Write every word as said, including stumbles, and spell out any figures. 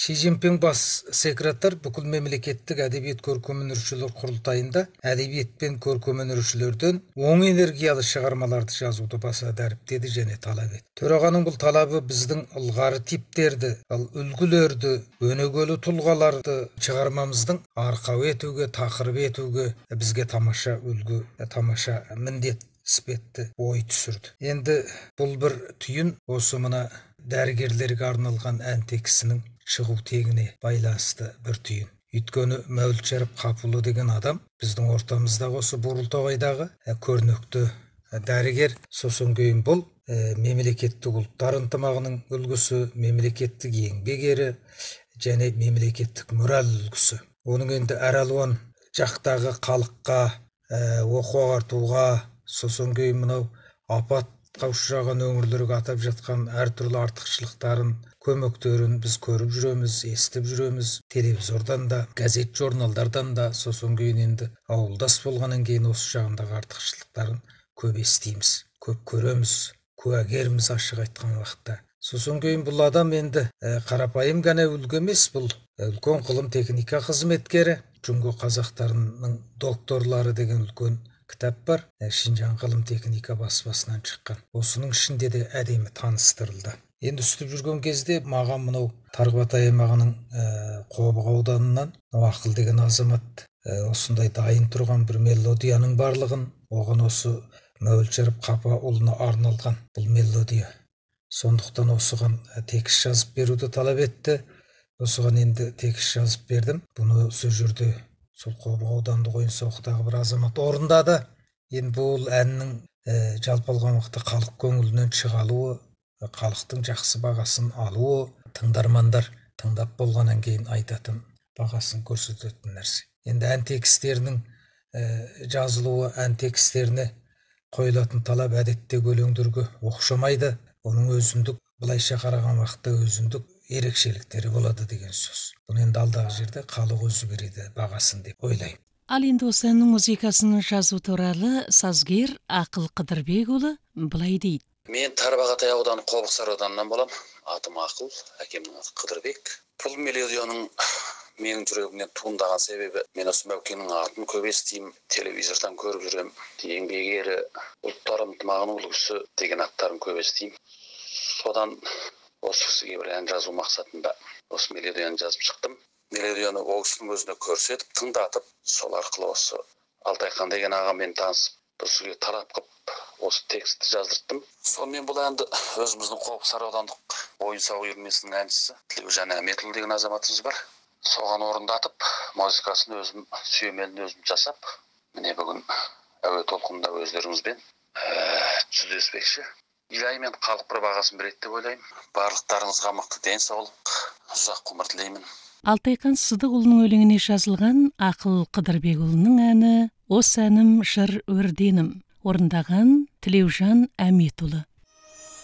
Ши Цзиньпин бас секретар бүкіл мемлекеттік әдебиет көркемөнөрчүлөр курултайында әдебиет пен көркемөнөрчүлөрдөн оң энергиялы шығармаларды жазуды баса дәріптеді және талап етті. Төраганың бұл талабы біздің ылғары типтерді, ал үлгілерді, өнөгөлүү тұлғаларды шығармамыздың арқау етуге, тақырып етуге бізге тамаша үлгі, тамаша міндет іспетті ой түсірді. Енді бұл бір түйін осы мына дәрігерлерге арналған ән текстінің шығу тегіне байланысты бір түйін. Өйткені Мәулітшәріп Қапұлы деген адам біздің ортамыздағы осы Бурылтоғайдағы көрнекті дәрігер. Сосын кейін бұл мемлекеттік ұлттар ынтымағының үлгісі, мемлекеттік еңбек ері және мемлекеттік мұрал үлгісі. Оның енді әр алуан жақтағы халыққа оқу ағартуға, сосын кейін мынау апатқа ұшыраған өңірлерге атап жатқан әртүрлі артықшылықтарын, көмектерін біз көріп жүреміз, естіп жүреміз. Телевизордан да, газет журналдардан да, сосын кейін енді ауылдас болғаннан кейін осы жағындағы артықшылықтарын көп естиміз, көп көреміз, куәгерміз ашық айтқан уақытта. Сосын кейін бұл адам енді қарапайым ғана үлгі емес, бұл үлкен ғылым техника қызметкері, Жүнгі қазақтарының докторлары деген үлкен кітап бар. Шинжаң ғылым техника баспасынан шыққан. Осының ішінде де әдемі таныстырылды. Енді үстіп жүрген кезде маған мынау Тарбағатай аймағының Қобық ауданынан Ақыл деген азамат осындай дайын тұрған бір мелодияның барлығын, оған осы Мәулітшәріп Қапұлына арналған бұл мелодия. Сондықтан осыған текст жазып беруді талап етті. Осыған енді текст жазып бердім. Бұны сол жерде сол Қобық аудандық ойын-сауықтағы бір азамат орындады. Енді бұл әннің жалпы алған уақытта халық көңілінен шығалуы, халықтың жақсы бағасын алуы, тыңдармандар тыңдап болғаннан кейін айтатын бағасын көрсететін нәрсе. Енді ән текстерінің жазылуы, ән текстеріне қойылатын талап әдетте өлеңдерге оқшамайды. Оның өзіндік, былайша қараған уақытта өзіндік ерекшеліктері болады деген сөз. Бұны енді алдағы жерде халық өзі береді бағасын деп ойлаймын. Ал енді осы әннің музыкасын жазу туралы сазгер Ақыл Қыдырбекұлы былай дейді. Мен Тарбағатай ауданы Қобықсары ауданынан болам. Атым Ақыл, әкемнің аты Қыдырбек. Бұл мелодияның менің жүрегімнен туындаған себебі, мен осы Мәукенің атын көп естимін, телевизордан көріп жүрем. Еңбек ері, ұлттар ынтымағының үлгісі деген аттарын көп естимін. Содан осы кісіге бір ән жазу мақсатында осы мелодияны жазып шықтым. Мелодияны ол кісінің өзіне көрсетіп, тыңдатып, сол арқылы осы Алтайхан деген ағамен танысып, бұл кісіге талап қып, осы текстті жаздырттым. Сонымен бұл әнді өзіміздің Қобықсары аудандық ойын-сауық үйірмесінің әншісі Тілеужан Әметұлы деген азаматымыз бар. Соған орындатып, музыкасын өзім сүйемелін өзім жасап, міне бүгін әуе толқынында өздеріңізбен жүздеспекші. Илай мен халық бір бағасын береді деп ойлаймын. Барлықтарыңызға мықты денсаулық, ұзақ ғұмыр тілеймін. Алтайхан Сыдықұлының өлеңіне жазылған Ақыл Қыдырбекұлының әні «Осы әнім жыр өрденім» орындаған Тілеужан Әметұлы.